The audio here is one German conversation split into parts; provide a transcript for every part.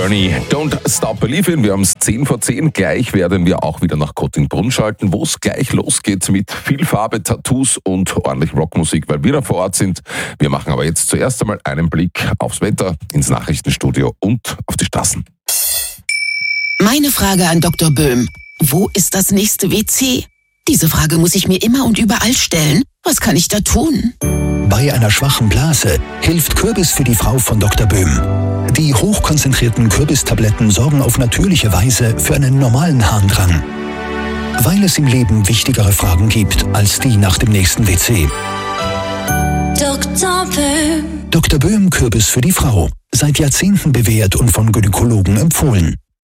Journey, Don't Stop Believing. Wir haben es 10 vor 10. Gleich werden wir auch wieder nach Kottingbrunn schalten, wo es gleich losgeht mit viel Farbe, Tattoos und ordentlich Rockmusik, weil wir da vor Ort sind. Wir machen aber jetzt zuerst einmal einen Blick aufs Wetter, ins Nachrichtenstudio und auf die Straßen. Meine Frage an Dr. Böhm. Wo ist das nächste WC? Diese Frage muss ich mir immer und überall stellen. Was kann ich da tun? Bei einer schwachen Blase hilft Kürbis für die Frau von Dr. Böhm. Die hochkonzentrierten Kürbistabletten sorgen auf natürliche Weise für einen normalen Harndrang. Weil es im Leben wichtigere Fragen gibt als die nach dem nächsten WC. Dr. Böhm. Dr. Böhm Kürbis für die Frau. Seit Jahrzehnten bewährt und von Gynäkologen empfohlen.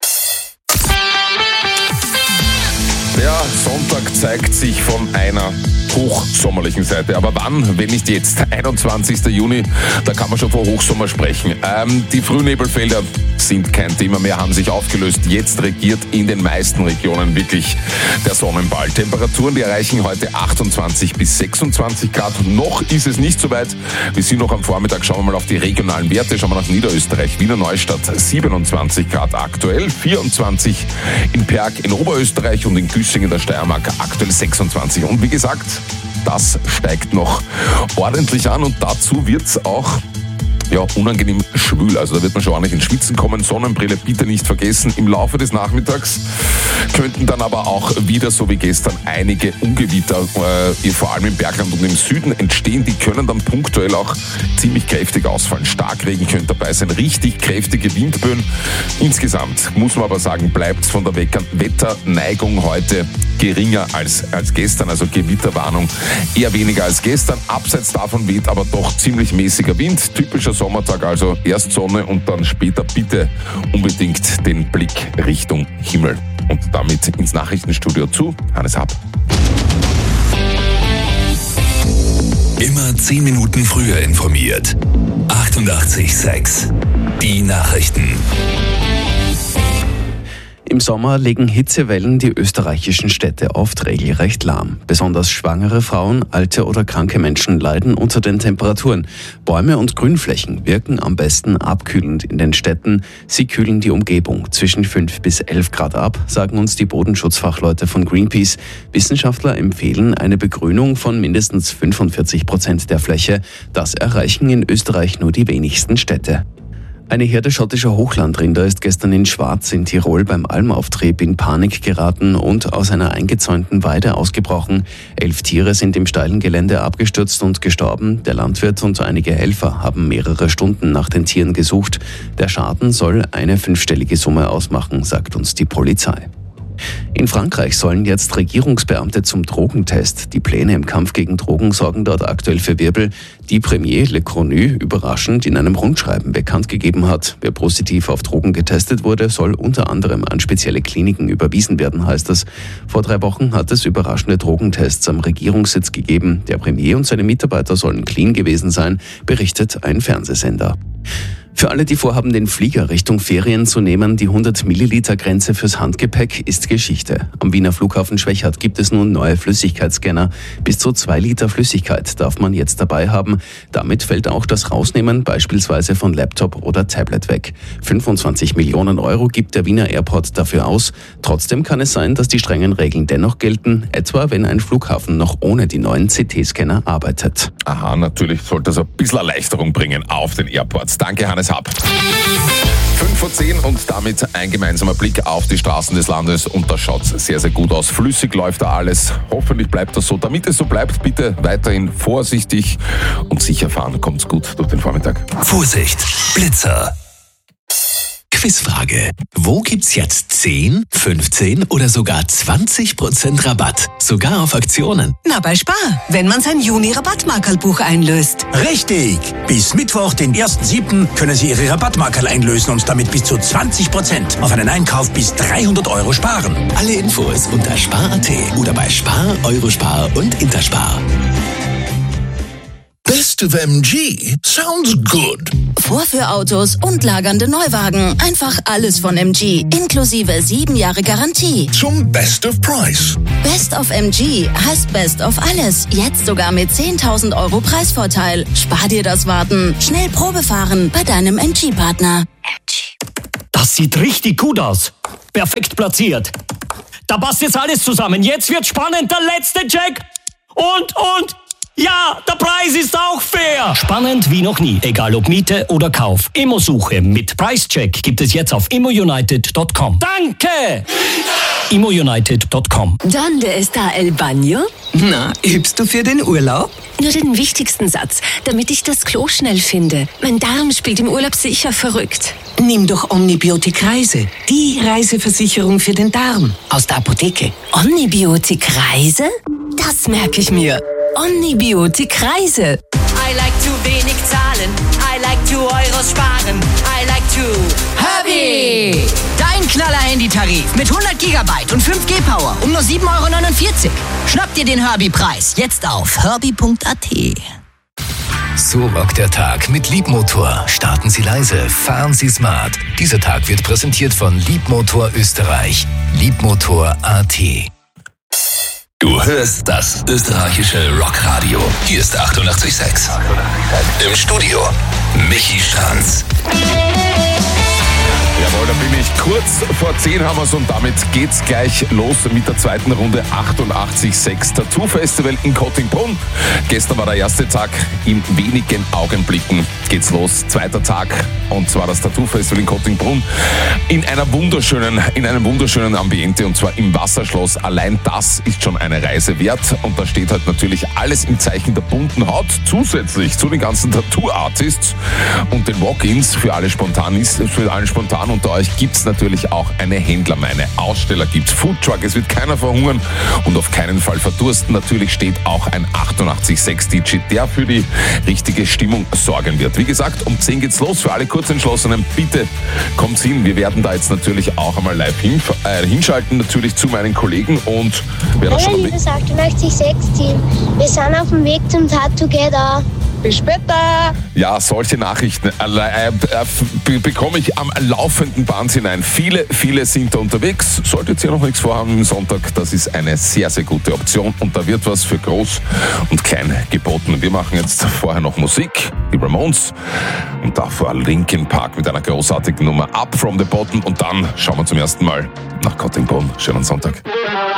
Der Sonntag zeigt sich von einer hochsommerlichen Seite. Aber wann, wenn nicht jetzt? 21. Juni, da kann man schon von Hochsommer sprechen. Die Frühnebelfelder sind kein Thema mehr, haben sich aufgelöst. Jetzt regiert in den meisten Regionen wirklich der Sonnenball. Temperaturen, die erreichen heute 28 bis 26 Grad. Noch ist es nicht so weit. Wir sind noch am Vormittag. Schauen wir mal auf die regionalen Werte. Schauen wir nach Niederösterreich. Wiener Neustadt 27 Grad aktuell. 24 in Perg in Oberösterreich und in Güssing in der Steiermark aktuell 26. Und wie gesagt, das steigt noch ordentlich an und dazu wird's auch unangenehm schwül. Also da wird man schon ordentlich ins Schwitzen kommen. Sonnenbrille bitte nicht vergessen. Im Laufe des Nachmittags könnten dann aber auch wieder, so wie gestern, einige Ungewitter, vor allem im Bergland und im Süden entstehen. Die können dann punktuell auch ziemlich kräftig ausfallen. Starkregen könnte dabei sein, richtig kräftige Windböen. Insgesamt muss man aber sagen, bleibt es von der Wetterneigung heute geringer als gestern. Also Gewitterwarnung eher weniger als gestern. Abseits davon weht aber doch ziemlich mäßiger Wind. Typischer Sommertag, also erst Sonne und dann später bitte unbedingt den Blick Richtung Himmel. Und damit ins Nachrichtenstudio zu Hannes Happ. Immer 10 Minuten früher informiert. 88,6. Die Nachrichten. Im Sommer legen Hitzewellen die österreichischen Städte oft regelrecht lahm. Besonders schwangere Frauen, alte oder kranke Menschen leiden unter den Temperaturen. Bäume und Grünflächen wirken am besten abkühlend in den Städten. Sie kühlen die Umgebung zwischen 5 bis 11 Grad ab, sagen uns die Bodenschutzfachleute von Greenpeace. Wissenschaftler empfehlen eine Begrünung von mindestens 45% der Fläche. Das erreichen in Österreich nur die wenigsten Städte. Eine Herde schottischer Hochlandrinder ist gestern in Schwarz in Tirol beim Almauftrieb in Panik geraten und aus einer eingezäunten Weide ausgebrochen. 11 Tiere sind im steilen Gelände abgestürzt und gestorben. Der Landwirt und einige Helfer haben mehrere Stunden nach den Tieren gesucht. Der Schaden soll eine 5-stellige Summe ausmachen, sagt uns die Polizei. In Frankreich sollen jetzt Regierungsbeamte zum Drogentest. Die Pläne im Kampf gegen Drogen sorgen dort aktuell für Wirbel, die Premier Le Cornu überraschend in einem Rundschreiben bekannt gegeben hat. Wer positiv auf Drogen getestet wurde, soll unter anderem an spezielle Kliniken überwiesen werden, heißt es. Vor 3 Wochen hat es überraschende Drogentests am Regierungssitz gegeben. Der Premier und seine Mitarbeiter sollen clean gewesen sein, berichtet ein Fernsehsender. Für alle, die vorhaben, den Flieger Richtung Ferien zu nehmen, die 100-Milliliter-Grenze fürs Handgepäck ist Geschichte. Am Wiener Flughafen Schwechat gibt es nun neue Flüssigkeitsscanner. Bis zu 2 Liter Flüssigkeit darf man jetzt dabei haben. Damit fällt auch das Rausnehmen beispielsweise von Laptop oder Tablet weg. 25 Millionen Euro gibt der Wiener Airport dafür aus. Trotzdem kann es sein, dass die strengen Regeln dennoch gelten, etwa wenn ein Flughafen noch ohne die neuen CT-Scanner arbeitet. Aha, natürlich sollte das ein bisschen Erleichterung bringen auf den Airports. Danke, Hannes Happ. 5 vor 10 und damit ein gemeinsamer Blick auf die Straßen des Landes und da schaut sehr, sehr gut aus. Flüssig läuft da alles. Hoffentlich bleibt das so. Damit es so bleibt, bitte weiterhin vorsichtig und sicher fahren. Kommt's gut durch den Vormittag. Vorsicht, Blitzer. Quizfrage. Wo gibt's jetzt 10, 15 oder sogar 20% Rabatt? Sogar auf Aktionen. Na, bei Spar, wenn man sein Juni-Rabattmarkerlbuch einlöst. Richtig! Bis Mittwoch, den 1.7. können Sie Ihre Rabattmarkerl einlösen und damit bis zu 20% auf einen Einkauf bis 300 Euro sparen. Alle Infos unter spar.at oder bei Spar, Eurospar und Interspar. Best of MG sounds good. Vorführautos und lagernde Neuwagen. Einfach alles von MG. Inklusive 7 Jahre Garantie. Zum Best of Price. Best of MG heißt Best of alles. Jetzt sogar mit 10.000 Euro Preisvorteil. Spar dir das Warten. Schnell Probe fahren bei deinem MG-Partner. Das sieht richtig gut aus. Perfekt platziert. Da passt jetzt alles zusammen. Jetzt wird spannend. Der letzte Check. Und. Ja, der Preis ist auch fair. Spannend wie noch nie. Egal ob Miete oder Kauf. Immosuche mit Pricecheck gibt es jetzt auf immounited.com. Danke! immounited.com. ¿Dónde está el baño? Na, übst du für den Urlaub? Nur den wichtigsten Satz, damit ich das Klo schnell finde. Mein Darm spielt im Urlaub sicher verrückt. Nimm doch Omnibiotik Reise. Die Reiseversicherung für den Darm. Aus der Apotheke. Omnibiotik Reise? Das merke ich mir. Omnibiotik Reise. I like to wenig zahlen. I like to Euros sparen. I like to Herbie! Dein Knaller-Handy-Tarif mit 100 GB und 5G Power um nur 7,49 €. Schnapp dir den Herbie-Preis jetzt auf herbie.at. So rockt der Tag mit Liebmotor. Starten Sie leise, fahren Sie smart. Dieser Tag wird präsentiert von Liebmotor Österreich. Liebmotor.at. Du hörst das österreichische Rockradio. Hier ist 88,6. Im Studio Michi Stranz. Jawohl, da bin ich. Kurz vor 10 haben wir es und damit geht's gleich los mit der zweiten Runde 88,6 Tattoo Festival in Kottingbrunn. Gestern war der erste Tag, in wenigen Augenblicken geht's los. Zweiter Tag und zwar das Tattoo Festival in Kottingbrunn in einem wunderschönen Ambiente und zwar im Wasserschloss. Allein das ist schon eine Reise wert und da steht halt natürlich alles im Zeichen der bunten Haut. Zusätzlich zu den ganzen Tattoo-Artists und den Walk-ins für alle Spontanisten, unter euch gibt's natürlich auch eine Händlermeile. Aussteller gibt's, Foodtruck, es wird keiner verhungern und auf keinen Fall verdursten. Natürlich steht auch ein 88,6 DJ, der für die richtige Stimmung sorgen wird. Wie gesagt, um 10 geht's los. Für alle Kurzentschlossenen, bitte kommt hin. Wir werden da jetzt natürlich auch einmal live hinschalten, natürlich zu meinen Kollegen und wer da schon liebes 88,6-Team, wir sind auf dem Weg zum Tattoo Together. Bis später! Ja, solche Nachrichten bekomme ich am laufenden Band hinein. Viele sind da unterwegs. Solltet ihr noch nichts vorhaben am Sonntag, das ist eine sehr, sehr gute Option und da wird was für groß und klein geboten. Wir machen jetzt vorher noch Musik, die Ramones und davor Linkin Park mit einer großartigen Nummer Up from the Bottom und dann schauen wir zum ersten Mal nach Kottingbrunn. Schönen Sonntag.